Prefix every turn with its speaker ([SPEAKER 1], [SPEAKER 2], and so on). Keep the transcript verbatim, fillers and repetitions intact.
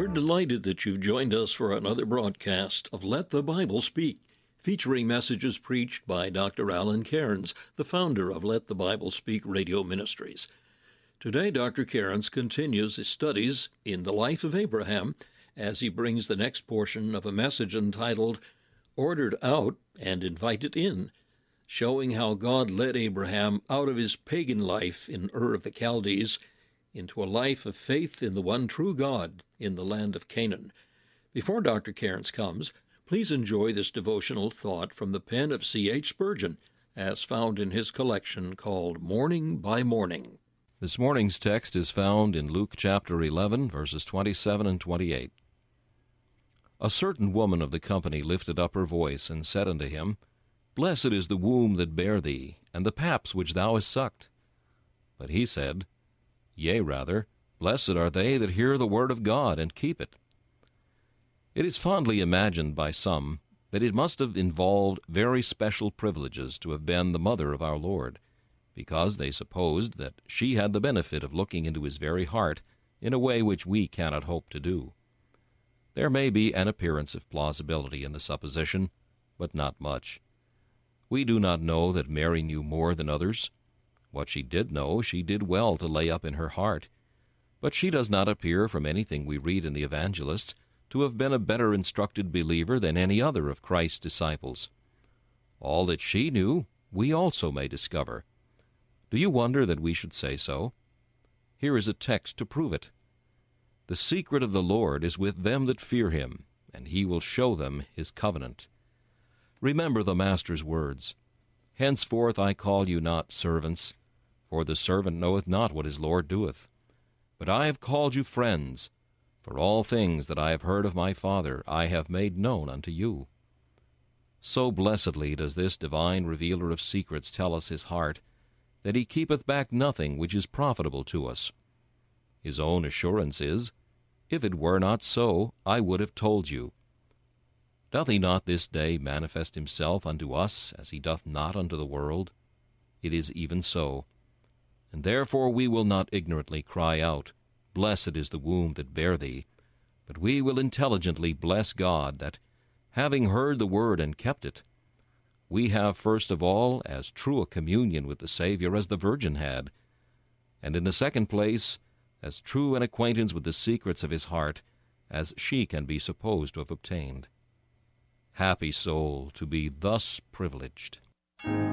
[SPEAKER 1] delighted that you've joined us for another broadcast of Let the Bible Speak, featuring messages preached by Doctor Alan Cairns, the founder of Let the Bible Speak Radio Ministries. Today, Doctor Cairns continues his studies in the life of Abraham as he brings the next portion of a message entitled Ordered Out and Invited In, showing how God led Abraham out of his pagan life in Ur of the Chaldees into a life of faith in the one true God in the land of Canaan. Before Doctor Cairns comes, please enjoy this devotional thought from the pen of C H Spurgeon, as found in his collection called Morning by Morning.
[SPEAKER 2] This morning's text is found in Luke chapter eleven, verses twenty-seven and twenty-eight. A certain woman of the company lifted up her voice, and said unto him, Blessed is the womb that bare thee, and the paps which thou hast sucked. But he said, Yea, rather, blessed are they that hear the word of God, and keep it. It is fondly imagined by some that it must have involved very special privileges to have been the mother of our Lord, because they supposed that she had the benefit of looking into his very heart in a way which we cannot hope to do. There may be an appearance of plausibility in the supposition, but not much. We do not know that Mary knew more than others. What she did know, she did well to lay up in her heart. But she does not appear, from anything we read in the evangelists, to have been a better instructed believer than any other of Christ's disciples. All that she knew, we also may discover. Do you wonder that we should say so? Here is a text to prove it. The secret of the Lord is with them that fear him, and he will show them his covenant. Remember the Master's words. Henceforth I call you not servants, for the servant knoweth not what his Lord doeth. But I have called you friends, for all things that I have heard of my Father I have made known unto you. So blessedly does this divine revealer of secrets tell us his heart, that he keepeth back nothing which is profitable to us. His own assurance is, If it were not so, I would have told you. Doth he not this day manifest himself unto us, as he doth not unto the world? It is even so. And therefore we will not ignorantly cry out, Blessed is the womb that bare thee, but we will intelligently bless God that, having heard the word and kept it, we have first of all as true a communion with the Savior as the Virgin had, and in the second place, as true an acquaintance with the secrets of his heart as she can be supposed to have obtained. Happy soul to be thus privileged.